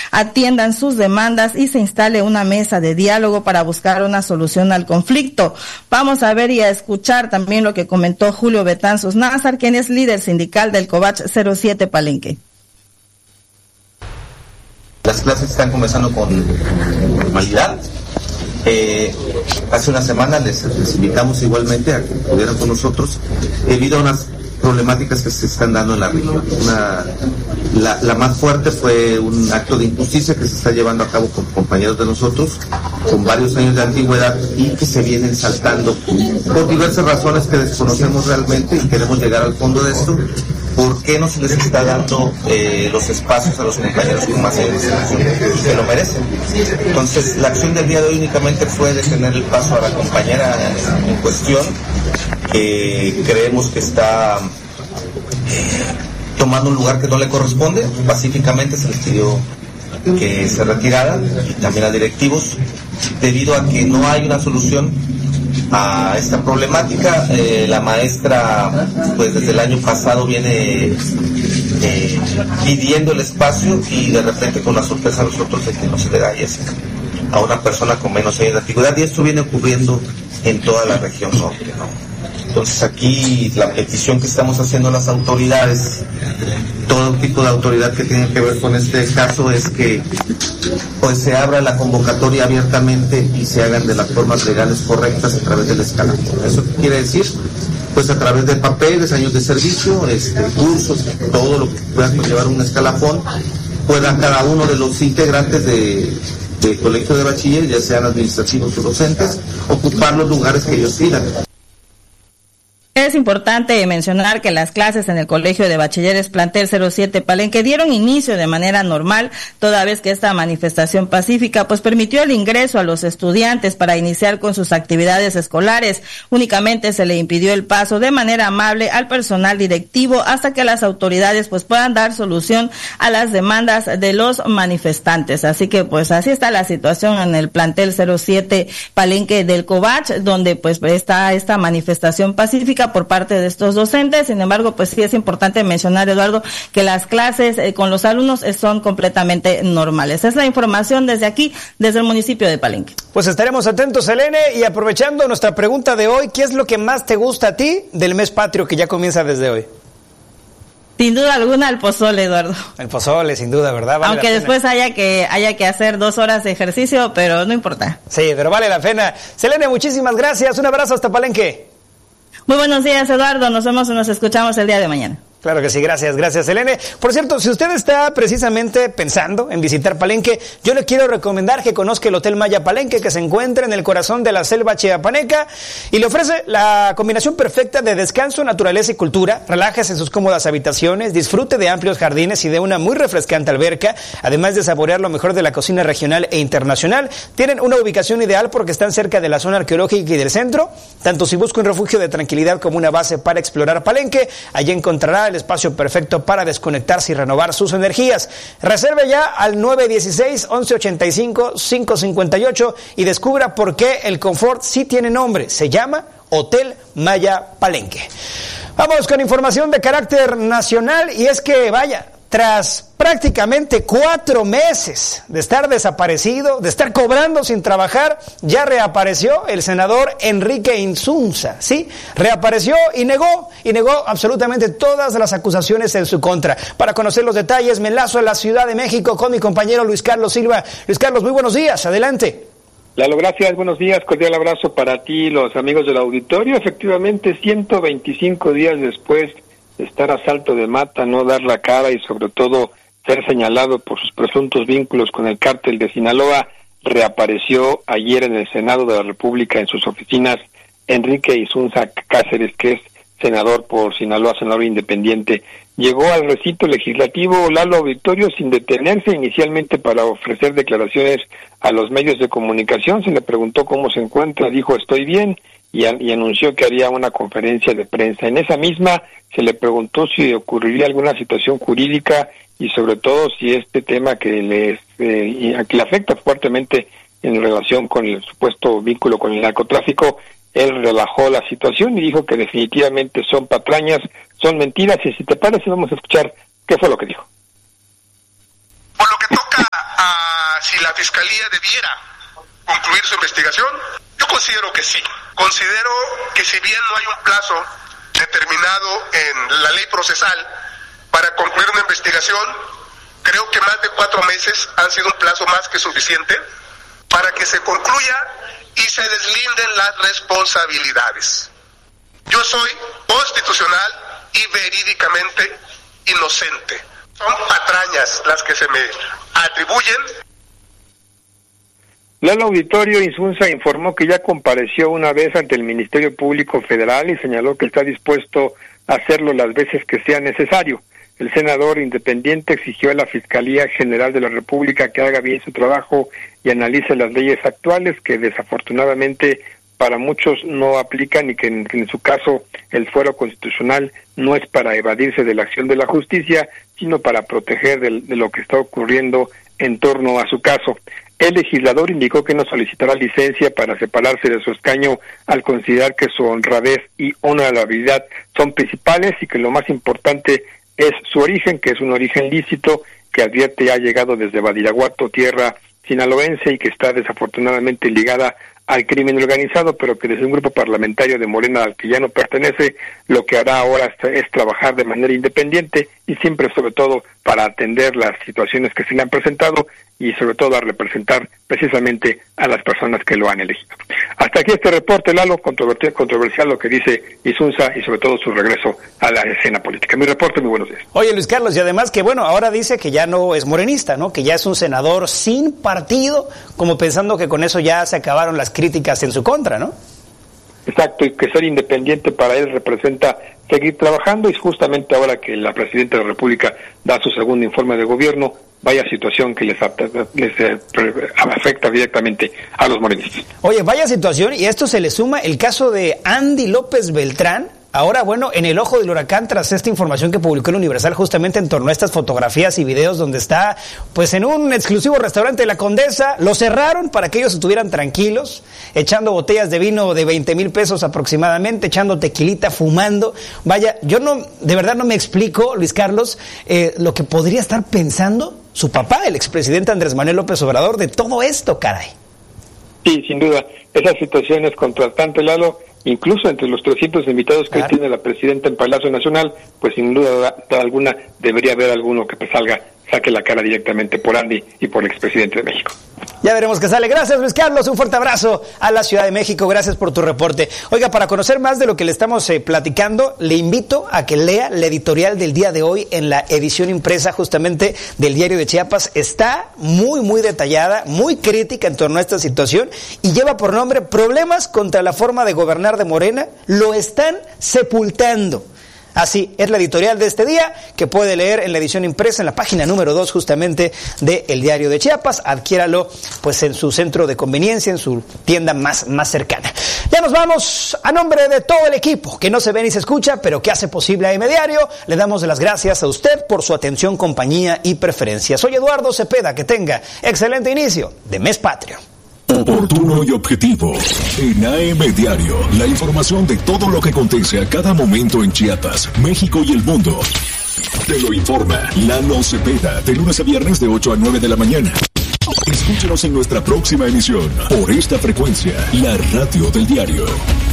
atiendan sus demandas y se instale una mesa de diálogo para buscar una solución al conflicto. Vamos a ver y a escuchar también lo que comentó Julio Betanzos Nazar, quien es líder sindical del COVACH 07 Palenque. Las clases están comenzando con normalidad. Hace una semana les invitamos igualmente a que pudieran con nosotros debido a unas problemáticas que se están dando en la región. La más fuerte fue un acto de injusticia que se está llevando a cabo con compañeros de nosotros con varios años de antigüedad y que se vienen saltando por diversas razones que desconocemos realmente y queremos llegar al fondo de esto. ¿Por qué no se les está dando los espacios a los compañeros con más años que lo merecen? Entonces, la acción del día de hoy únicamente fue detener el paso a la compañera en cuestión, que creemos que está tomando un lugar que no le corresponde. Pacíficamente se les pidió que se retiraran, y también a directivos, debido a que no hay una solución a esta problemática. La maestra, pues desde el año pasado viene pidiendo el espacio y de repente con la sorpresa a nosotros de que no se le da a una persona con menos años de antigüedad, y esto viene ocurriendo en toda la región norte, ¿no? Entonces aquí la petición que estamos haciendo a las autoridades, todo tipo de autoridad que tiene que ver con este caso, es que pues se abra la convocatoria abiertamente y se hagan de las formas legales correctas a través del escalafón. ¿Eso qué quiere decir? Pues a través de papeles, años de servicio, cursos, todo lo que pueda conllevar un escalafón, puedan cada uno de los integrantes del colegio de bachiller, ya sean administrativos o docentes, ocupar los lugares que ellos pidan. Es importante mencionar que las clases en el Colegio de Bachilleres Plantel 07 Palenque dieron inicio de manera normal, toda vez que esta manifestación pacífica pues permitió el ingreso a los estudiantes para iniciar con sus actividades escolares. Únicamente se le impidió el paso de manera amable al personal directivo hasta que las autoridades pues puedan dar solución a las demandas de los manifestantes. Así que pues así está la situación en el Plantel 07 Palenque del COVACH, donde pues está esta manifestación pacífica por parte de estos docentes. Sin embargo, pues sí es importante mencionar, Eduardo, que las clases con los alumnos son completamente normales. Es la información desde aquí, desde el municipio de Palenque. Pues estaremos atentos, Selene, y aprovechando nuestra pregunta de hoy, ¿qué es lo que más te gusta a ti del mes patrio que ya comienza desde hoy? Sin duda alguna el pozole, Eduardo. El pozole, sin duda, ¿verdad? Vale. Aunque después haya que hacer 2 horas de ejercicio, pero no importa. Sí, pero vale la pena. Selene, muchísimas gracias. Un abrazo hasta Palenque. Muy buenos días, Eduardo. Nos vemos y nos escuchamos el día de mañana. Claro que sí, gracias, Selene. Por cierto, si usted está precisamente pensando en visitar Palenque, yo le quiero recomendar que conozca el Hotel Maya Palenque, que se encuentra en el corazón de la selva chiapaneca y le ofrece la combinación perfecta de descanso, naturaleza y cultura. Relájese en sus cómodas habitaciones, disfrute de amplios jardines y de una muy refrescante alberca, además de saborear lo mejor de la cocina regional e internacional. Tienen una ubicación ideal porque están cerca de la zona arqueológica y del centro. Tanto si busca un refugio de tranquilidad como una base para explorar Palenque, allí encontrará el espacio perfecto para desconectarse y renovar sus energías. Reserve ya al 916-1185-558 y descubra por qué el confort sí tiene nombre. Se llama Hotel Maya Palenque. Vamos con información de carácter nacional, y es que vaya, tras prácticamente 4 meses de estar desaparecido, de estar cobrando sin trabajar, ya reapareció el senador Enrique Insunza, ¿sí? Reapareció y negó absolutamente todas las acusaciones en su contra. Para conocer los detalles, me enlazo a la Ciudad de México con mi compañero Luis Carlos Silva. Luis Carlos, muy buenos días, adelante. Lalo, gracias, buenos días, cordial abrazo para ti y los amigos del auditorio. Efectivamente, 125 días después de estar a salto de mata, no dar la cara y sobre todo ser señalado por sus presuntos vínculos con el cártel de Sinaloa, reapareció ayer en el Senado de la República en sus oficinas Enrique Insunza Cáceres, que es senador por Sinaloa, senador independiente. Llegó al recinto legislativo, Lalo, auditorio, sin detenerse inicialmente para ofrecer declaraciones a los medios de comunicación. Se le preguntó cómo se encuentra, dijo estoy bien, y anunció que haría una conferencia de prensa. En esa misma se le preguntó si ocurriría alguna situación jurídica y sobre todo si este tema que le afecta fuertemente en relación con el supuesto vínculo con el narcotráfico. Él relajó la situación y dijo que definitivamente son patrañas, son mentiras, y si te parece vamos a escuchar qué fue lo que dijo. Por lo que toca a la Fiscalía debiera concluir su investigación? Yo considero que sí. Considero que si bien no hay un plazo determinado en la ley procesal para concluir una investigación, creo que más de 4 meses han sido un plazo más que suficiente para que se concluya y se deslinden las responsabilidades. Yo soy constitucional y verídicamente inocente. Son patrañas las que se me atribuyen. El auditorio Insunza informó que ya compareció una vez ante el Ministerio Público Federal y señaló que está dispuesto a hacerlo las veces que sea necesario. El senador independiente exigió a la Fiscalía General de la República que haga bien su trabajo y analice las leyes actuales que desafortunadamente para muchos no aplican y que en su caso el fuero constitucional no es para evadirse de la acción de la justicia, sino para proteger de lo que está ocurriendo en torno a su caso. El legislador indicó que no solicitará licencia para separarse de su escaño al considerar que su honradez y honorabilidad son principales y que lo más importante es su origen, que es un origen lícito, que advierte ha llegado desde Badiraguato, tierra sinaloense, y que está desafortunadamente ligada al crimen organizado, pero que desde un grupo parlamentario de Morena al que ya no pertenece, lo que hará ahora es trabajar de manera independiente y siempre, sobre todo, para atender las situaciones que se le han presentado y sobre todo a representar precisamente a las personas que lo han elegido. Hasta aquí este reporte, Lalo, controversial lo que dice Insunza y sobre todo su regreso a la escena política. Mi reporte, muy buenos días. Oye, Luis Carlos, y además que bueno, ahora dice que ya no es morenista, ¿no? Que ya es un senador sin partido, como pensando que con eso ya se acabaron las críticas en su contra, ¿no? Exacto, y que ser independiente para él representa seguir trabajando, y justamente ahora que la Presidenta de la República da su segundo informe de gobierno, vaya situación que les afecta directamente a los morenistas. Oye, vaya situación, y a esto se le suma el caso de Andy López Beltrán, ahora, bueno, en el ojo del huracán tras esta información que publicó el Universal justamente en torno a estas fotografías y videos donde está, pues, en un exclusivo restaurante de la Condesa. Lo cerraron para que ellos estuvieran tranquilos, echando botellas de vino de 20,000 pesos aproximadamente, echando tequilita, fumando. Vaya, yo de verdad no me explico, Luis Carlos, lo que podría estar pensando su papá, el expresidente Andrés Manuel López Obrador, de todo esto, caray. Sí, sin duda, esa situación es contrastante, Lalo. Incluso entre los 300 invitados que tiene la presidenta en Palacio Nacional, pues sin duda alguna debería haber alguno que saque la cara directamente por Andy y por el expresidente de México. Ya veremos qué sale. Gracias, Luis Carlos. Un fuerte abrazo a la Ciudad de México. Gracias por tu reporte. Oiga, para conocer más de lo que le estamos platicando, le invito a que lea la editorial del día de hoy en la edición impresa justamente del Diario de Chiapas. Está muy, muy detallada, muy crítica en torno a esta situación y lleva por nombre Problemas contra la forma de gobernar de Morena. Lo están sepultando. Así es la editorial de este día, que puede leer en la edición impresa en la página número 2 justamente de El Diario de Chiapas. Adquiéralo pues en su centro de conveniencia, en su tienda más cercana. Ya nos vamos. A nombre de todo el equipo que no se ve ni se escucha, pero que hace posible AM Diario, le damos las gracias a usted por su atención, compañía y preferencia. Soy Eduardo Cepeda. Que tenga excelente inicio de mes patrio. Oportuno y objetivo. En AM Diario, la información de todo lo que acontece a cada momento en Chiapas, México y el mundo. Te lo informa Lalo Cepeda, de lunes a viernes de 8 a 9 de la mañana. Escúchanos en nuestra próxima emisión, por esta frecuencia, la radio del diario.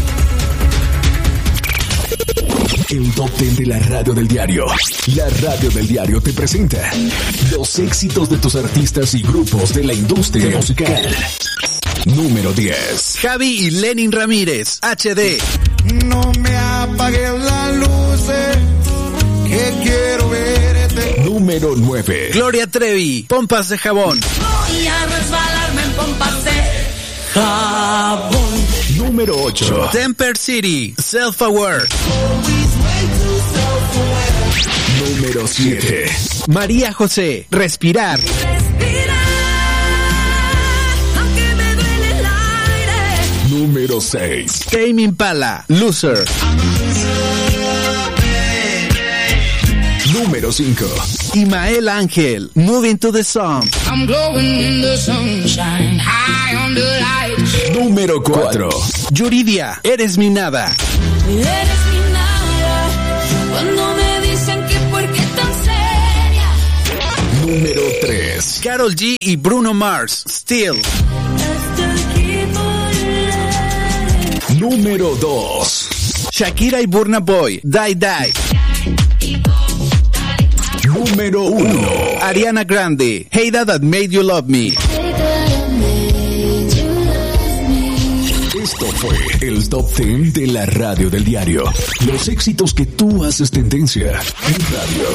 El Top 10 de la radio del diario. La radio del diario te presenta los éxitos de tus artistas y grupos de la industria musical. Número 10. Javi y Lenin Ramírez, HD. No me apagues las luces, que quiero verte. Número 9. Gloria Trevi, Pompas de Jabón. Voy a resbalarme en pompas de jabón. Número 8. Temper City, Self Aware. Número 7. María José, Respirar. Número 6. Tame Impala, Loser. Número 5. Imael Ángel, Moving to the Sun. I'm glowing in the sunshine, high on the lights. Número 4. Yuridia, Eres mi nada. Eres mi nada, cuando me dicen que por qué tan seria. Número 3. 10. Karol G y Bruno Mars, Still. Número 2. Shakira y Burna Boy, Die Die. Número 1. Ariana Grande, Hated That Made You Love Me. Esto fue el Top 10 de la radio del diario. Los éxitos que tú haces tendencia en radio.